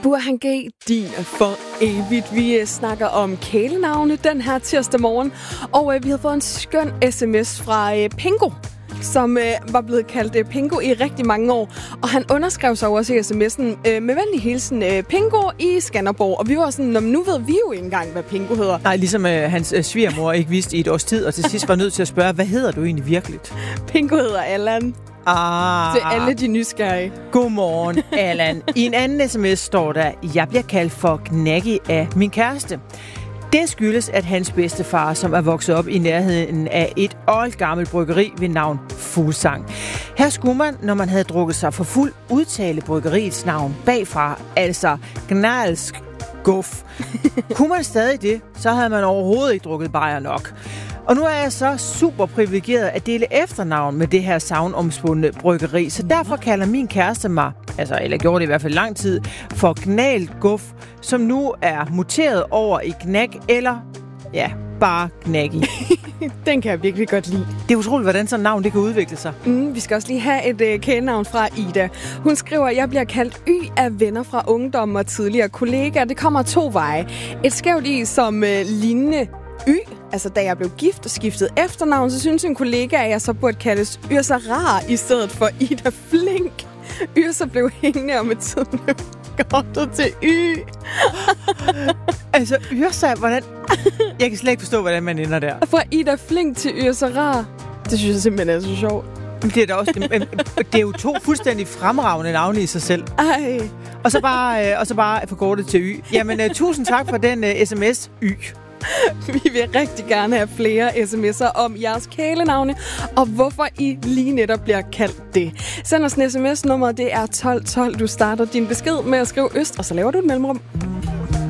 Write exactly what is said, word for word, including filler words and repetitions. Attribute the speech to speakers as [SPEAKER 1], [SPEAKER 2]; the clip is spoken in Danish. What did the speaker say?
[SPEAKER 1] Burhan G, din for evigt. Vi snakker om kælenavne den her tirsdag morgen, og øh, vi har fået en skøn sms fra øh, Pingo, som øh, var blevet kaldt øh, Pingo i rigtig mange år. Og han underskrev sig også i sms'en øh, med venlig hilsen øh, Pingo i Skanderborg. Og vi var sådan, nu ved vi jo ikke engang, hvad Pingo hedder.
[SPEAKER 2] Nej, ligesom øh, hans øh, svigermor ikke vidste i et års tid, og til sidst var nødt til at spørge, hvad hedder du egentlig virkeligt?
[SPEAKER 1] Pingo hedder Allan.
[SPEAKER 2] Ah.
[SPEAKER 1] Til alle de nysgerrige.
[SPEAKER 2] Godmorgen, Allan. I en anden sms står der, jeg bliver kaldt for Gnaggy af min kæreste. Det skyldes, at hans bedstefar, som er vokset op i nærheden af et oldgammelt bryggeri ved navn Fuglsang. Her skulle man, når man havde drukket sig for fuld, udtale bryggeriets navn bagfra, altså Gnalsk Guf. Kunne man stadig det, så havde man overhovedet ikke drukket bajer nok. Og nu er jeg så super privilegeret at dele efternavn med det her savnomspundne bryggeri, så derfor kalder min kæreste mig, altså eller gjorde det i hvert fald lang tid, for Gnal Guf, som nu er muteret over i Gnag, eller ja, bare Gnaggy.
[SPEAKER 1] Den kan jeg virkelig godt lide.
[SPEAKER 2] Det er utroligt, hvordan sådan et navn det kan udvikle sig.
[SPEAKER 1] Mm, vi skal også lige have et øh, kælenavn fra Ida. Hun skriver, at jeg bliver kaldt Y af venner fra ungdommen og tidligere kollegaer. Det kommer to veje. Et skævt I som øh, lignende Y. Altså, da jeg blev gift og skiftede efternavn, så synes en kollega, at jeg så burde kaldes Yrsa Rar i stedet for Ida Flink. Yrsa blev hængende, og med tiden godt til Y.
[SPEAKER 2] Altså, Yrsa, hvordan... Jeg kan slet ikke forstå, hvordan man ender der.
[SPEAKER 1] Fra Ida Flink til Yrsa Rar. Det synes jeg simpelthen er så sjovt.
[SPEAKER 2] Det er, da også, det er jo to fuldstændig fremragende navne i sig selv.
[SPEAKER 1] Ej.
[SPEAKER 2] Og så bare, og så bare forkortet til Y. Jamen, uh, tusind tak for den uh, sms, Y.
[SPEAKER 1] Vi vil rigtig gerne have flere sms'er om jeres kælenavne, og hvorfor I lige netop bliver kaldt det. Send os en sms, nummeret det er tolv tolv. Du starter din besked med at skrive Øst, og så laver du et mellemrum.